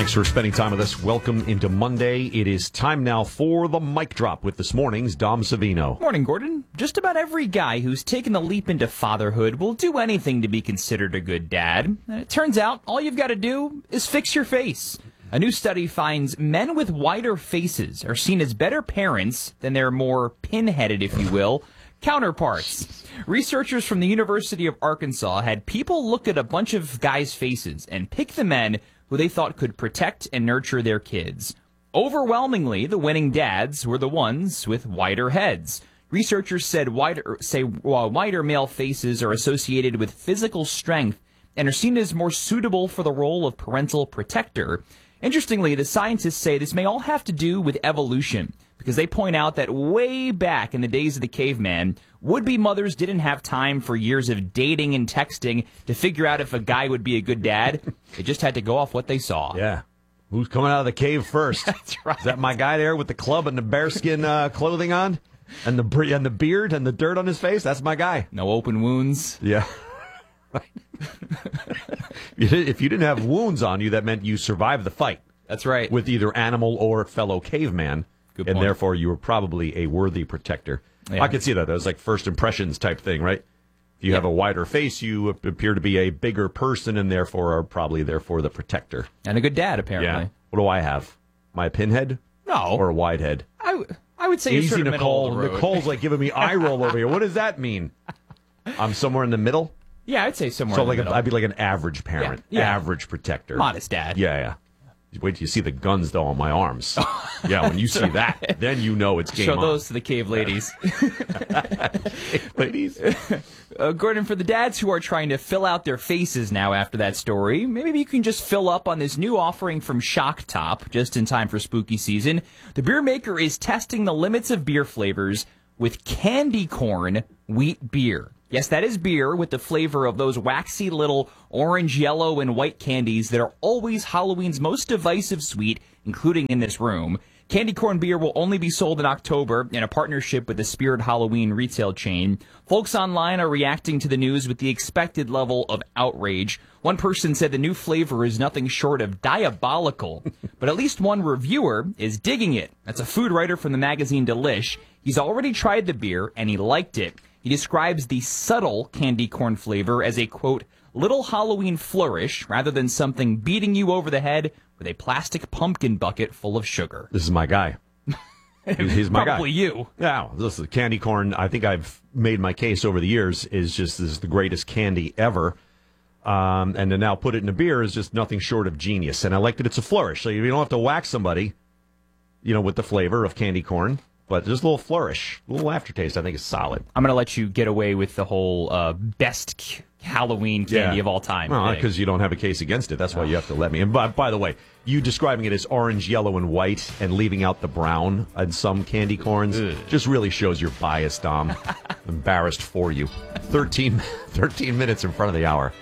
Thanks for spending time with us. Welcome into Monday. It is time now for the mic drop with this morning's Dom Savino. Morning, Gordon. Just about every guy who's taken the leap into fatherhood will do anything to be considered a good dad. And it turns out all you've got to do is fix your face. A new study finds men with wider faces are seen as better parents than their more pin-headed, if you will, counterparts. Researchers from the University of Arkansas had people look at a bunch of guys' faces and pick the men who they thought could protect and nurture their kids. Overwhelmingly, the winning dads were the ones with wider heads. Researchers said wider male faces are associated with physical strength and are seen as more suitable for the role of parental protector. Interestingly, the scientists say this may all have to do with evolution, because they point out that way back in the days of the caveman, would-be mothers didn't have time for years of dating and texting to figure out if a guy would be a good dad. They just had to go off what they saw. Yeah. Who's coming out of the cave first? That's right. Is that my guy there with the club and the bearskin clothing on? And the beard and the dirt on his face? That's my guy. No open wounds. Yeah. If you didn't have wounds on you, that meant you survived the fight. That's right. With either animal or fellow caveman. Good and point. therefore you were probably a worthy protector. Yeah. I could see that. That was like first impressions type thing, right? If you have a wider face, you appear to be a bigger person and therefore are probably therefore the protector. And a good dad, apparently. Yeah. What do I have? My pinhead? No. Or a wide head? I would say you're sort of middle of the road. Nicole's like giving me eye roll over here. What does that mean? I'm somewhere in the middle? Yeah, I'd say somewhere So in the middle. I'd be like an average parent, Yeah. average protector. Modest dad. Yeah. Wait till you see the guns, though, on my arms. Yeah, when you see that, then you know it's game Show on. those to the cave ladies. Ladies? Gordon, for the dads who are trying to fill out their faces now after that story, maybe you can just fill up on this new offering from Shock Top, just in time for spooky season. The beer maker is testing the limits of beer flavors with candy corn wheat beer. Yes, that is beer with the flavor of those waxy little orange, yellow, and white candies that are always Halloween's most divisive sweet, including in this room. Candy corn beer will only be sold in October in a partnership with the Spirit Halloween retail chain. Folks online are reacting to the news with the expected level of outrage. One person said the new flavor is nothing short of diabolical, but at least one reviewer is digging it. That's a food writer from the magazine Delish. He's already tried the beer, and he liked it. He describes the subtle candy corn flavor as a, quote, little Halloween flourish rather than something beating you over the head with a plastic pumpkin bucket full of sugar. This is my guy. He's my guy. Probably you. Yeah, this is candy corn. I think I've made my case over the years is just this is the greatest candy ever. And to now put it in a beer is just nothing short of genius. And I like that it's a flourish. So you don't have to whack somebody, with the flavor of candy corn. But just a little flourish, a little aftertaste, I think is solid. I'm going to let you get away with the whole best Halloween candy of all time. Well, because you don't have a case against it. That's why you have to let me. And by the way, you describing it as orange, yellow, and white and leaving out the brown on some candy corns just really shows your bias, Dom. Embarrassed for you. 13 minutes in front of the hour.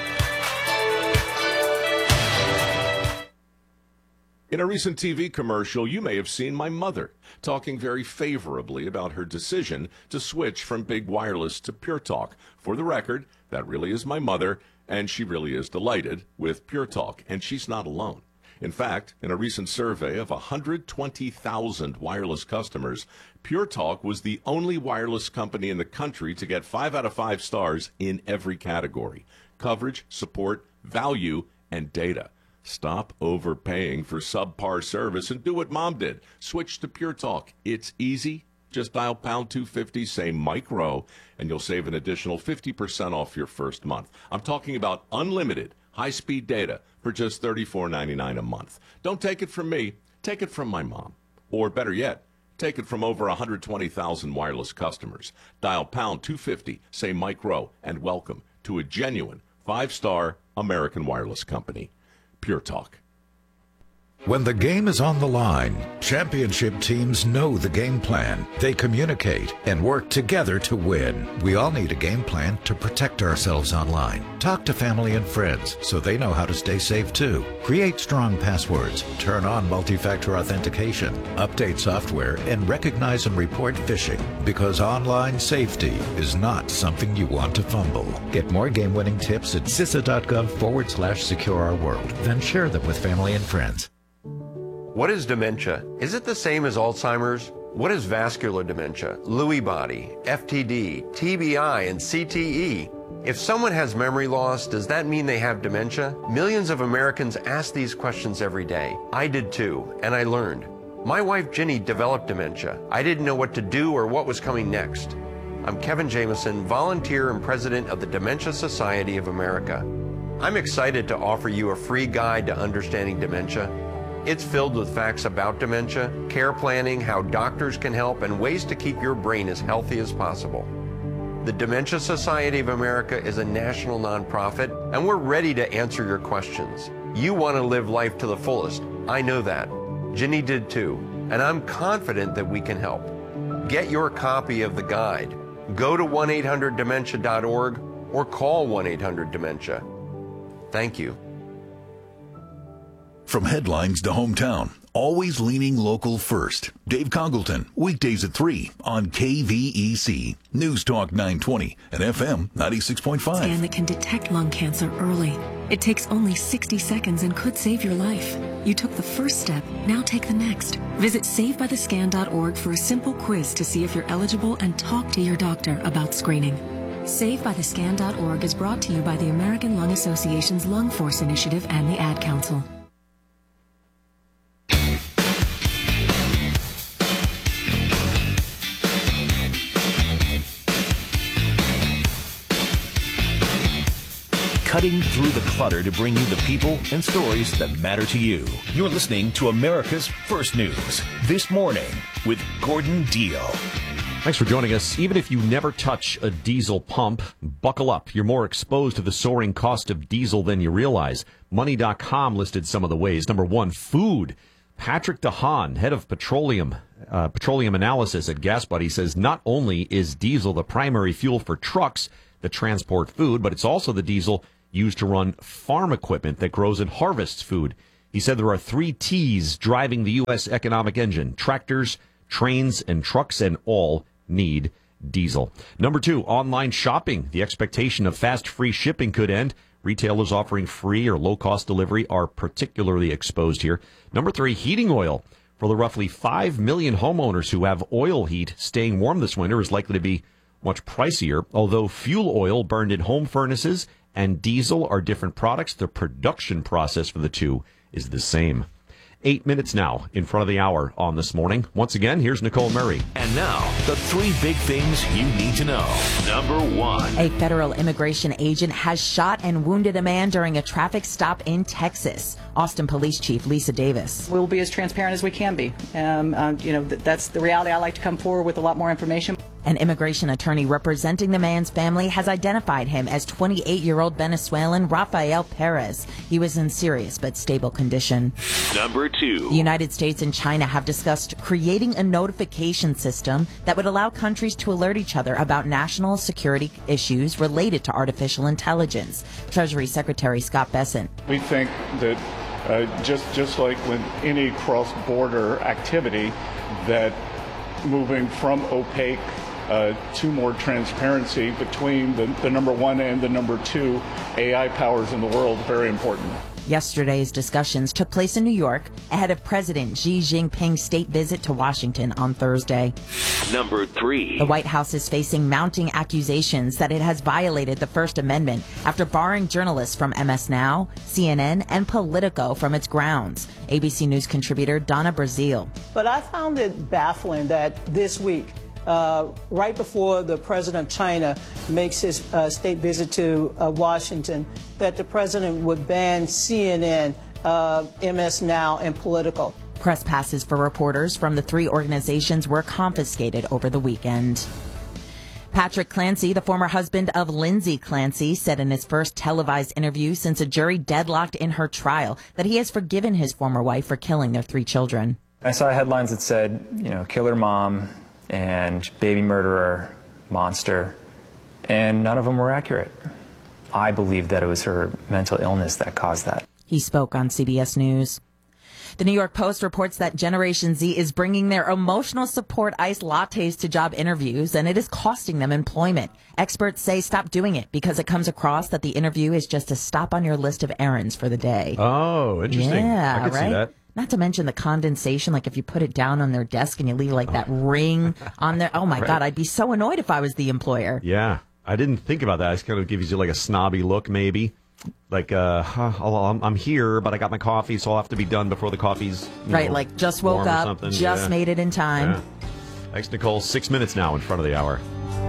In a recent TV commercial, you may have seen my mother talking very favorably about her decision to switch from big wireless to Pure Talk. For the record, that really is my mother, and she really is delighted with Pure Talk, and she's not alone. In fact, in a recent survey of 120,000 wireless customers, Pure Talk was the only wireless company in the country to get 5 out of 5 stars in every category: coverage, support, value, and data. Stop overpaying for subpar service and do what Mom did. Switch to Pure Talk. It's easy. Just dial pound 250, say Mike Rowe, and you'll save an additional 50% off your first month. I'm talking about unlimited high-speed data for just $34.99 a month. Don't take it from me. Take it from my mom. Or better yet, take it from over 120,000 wireless customers. Dial pound 250, say Mike Rowe, and welcome to a genuine 5-star American wireless company. Pure Talk. When the game is on the line, championship teams know the game plan. They communicate and work together to win. We all need a game plan to protect ourselves online. Talk to family and friends so they know how to stay safe too. Create strong passwords, turn on multi-factor authentication, update software, and recognize and report phishing, because online safety is not something you want to fumble. Get more game-winning tips at CISA.gov/secure-our-world. Then share them with family and friends. What is dementia? Is it the same as Alzheimer's? What is vascular dementia, Lewy body, FTD, TBI, and CTE? If someone has memory loss, does that mean they have dementia? Millions of Americans ask these questions every day. I did too, and I learned. My wife Ginny developed dementia. I didn't know what to do or what was coming next. I'm Kevin Jameson, volunteer and president of the Dementia Society of America. I'm excited to offer you a free guide to understanding dementia. It's filled with facts about dementia, care planning, how doctors can help, and ways to keep your brain as healthy as possible. The Dementia Society of America is a national nonprofit, and we're ready to answer your questions. You want to live life to the fullest. I know that. Ginny did too, and I'm confident that we can help. Get your copy of the guide. Go to 1-800-DEMENTIA.org or call 1-800-DEMENTIA. Thank you. From headlines to hometown, always leaning local first. Dave Congleton, weekdays at 3 on KVEC, News Talk 920 and FM 96.5. Scan that can detect lung cancer early. It takes only 60 seconds and could save your life. You took the first step, now take the next. Visit SaveByTheScan.org for a simple quiz to see if you're eligible and talk to your doctor about screening. SaveByTheScan.org is brought to you by the American Lung Association's Lung Force Initiative and the Ad Council. Cutting through the clutter to bring you the people and stories that matter to you. You're listening to America's First News This Morning with Gordon Deal. Thanks for joining us. Even if you never touch a diesel pump, buckle up. You're more exposed to the soaring cost of diesel than you realize. Money.com listed some of the ways. Number one, food. Patrick DeHaan, head of petroleum analysis at Gas Buddy, says not only is diesel the primary fuel for trucks that transport food, but it's also the diesel used to run farm equipment that grows and harvests food. He said there are 3 T's driving the U.S. economic engine: tractors, trains, and trucks, and all need diesel. Number 2, online shopping. The expectation of fast, free shipping could end. Retailers offering free or low-cost delivery are particularly exposed here. Number 3, heating oil. For the roughly 5 million homeowners who have oil heat, staying warm this winter is likely to be much pricier. Although fuel oil burned in home furnaces and diesel are different products, the production process for the two is the same. 8 minutes now in front of the hour on This Morning. Once again, here's Nicole Murray. And now, the 3 big things you need to know. Number 1. A federal immigration agent has shot and wounded a man during a traffic stop in Texas. Austin Police Chief Lisa Davis. We'll be as transparent as we can be. That's the reality. I like to come forward with a lot more information. An immigration attorney representing the man's family has identified him as 28-year-old Venezuelan Rafael Perez. He was in serious but stable condition. Number 2. The United States and China have discussed creating a notification system that would allow countries to alert each other about national security issues related to artificial intelligence. Treasury Secretary Scott Bessent. We think that just like with any cross-border activity, that moving from opaque to more transparency between the number 1 and the number 2 AI powers in the world, very important. Yesterday's discussions took place in New York ahead of President Xi Jinping's state visit to Washington on Thursday. Number 3. The White House is facing mounting accusations that it has violated the First Amendment after barring journalists from MS Now, CNN, and Politico from its grounds. ABC News contributor Donna Brazile. But I found it baffling that this week, right before the president of China makes his state visit to Washington, that the president would ban CNN, MS Now, and Politico. Press passes for reporters from the 3 organizations were confiscated over the weekend. Patrick Clancy, the former husband of Lindsay Clancy, said in his first televised interview since a jury deadlocked in her trial that he has forgiven his former wife for killing their 3 children. I saw headlines that said, killer mom and baby murderer, monster, and none of them were accurate. I believe that it was her mental illness that caused that. He spoke on CBS News. The New York Post reports that Generation Z is bringing their emotional support iced lattes to job interviews, and it is costing them employment. Experts say stop doing it because it comes across that the interview is just a stop on your list of errands for the day. Oh, interesting. Yeah, I could right? see that. Not to mention the condensation, like if you put it down on their desk and you leave like that ring on there. Oh, my God, I'd be so annoyed if I was the employer. Yeah, I didn't think about that. I just kind of gives you like a snobby look, maybe. Like, I'm here, but I got my coffee, so I'll have to be done before the coffee's like just woke up, just made it in time. Yeah. Thanks, Nicole. 6 minutes now in front of the hour.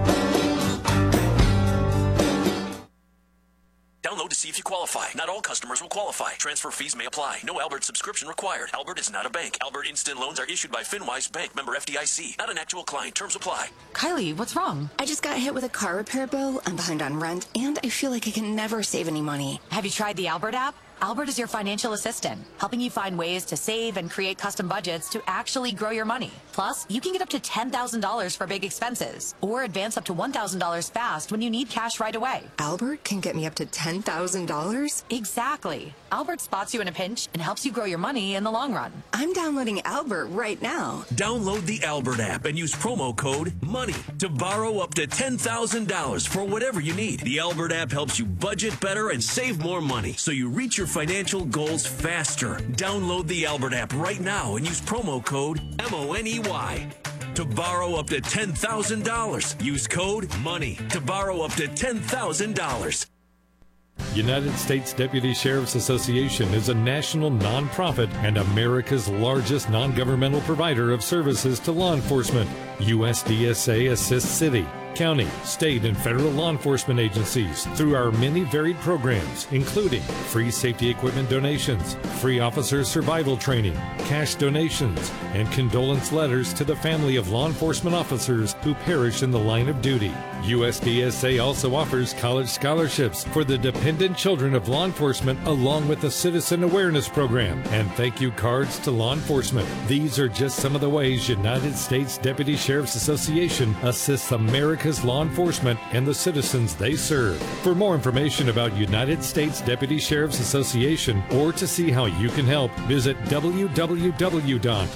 Download to see if you qualify. Not all customers will qualify. Transfer fees may apply. No Albert subscription required. Albert is not a bank. Albert Instant Loans are issued by FinWise Bank, member FDIC. Not an actual client. Terms apply. Kylie, what's wrong? I just got hit with a car repair bill. I'm behind on rent, and I feel like I can never save any money. Have you tried the Albert app? Albert is your financial assistant, helping you find ways to save and create custom budgets to actually grow your money. Plus, you can get up to $10,000 for big expenses, or advance up to $1,000 fast when you need cash right away. Albert can get me up to $10,000? Exactly. Albert spots you in a pinch and helps you grow your money in the long run. I'm downloading Albert right now. Download the Albert app and use promo code MONEY to borrow up to $10,000 for whatever you need. The Albert app helps you budget better and save more money, so you reach your financial goals faster. Download the Albert app right now and use promo code MONEY to borrow up to $10,000. Use code MONEY to borrow up to $10,000. United States Deputy Sheriff's Association is a national nonprofit and America's largest non-governmental provider of services to law enforcement. USDSA assists city, county, state, and federal law enforcement agencies through our many varied programs, including free safety equipment donations, free officer survival training, cash donations, and condolence letters to the family of law enforcement officers who perish in the line of duty. USDSA also offers college scholarships for the dependent children of law enforcement, along with a citizen awareness program and thank you cards to law enforcement. These are just some of the ways United States Deputy Sheriff's Association assists America's law enforcement and the citizens they serve. For more information about United States Deputy Sheriff's Association or to see how you can help, visit www.usdsa.org.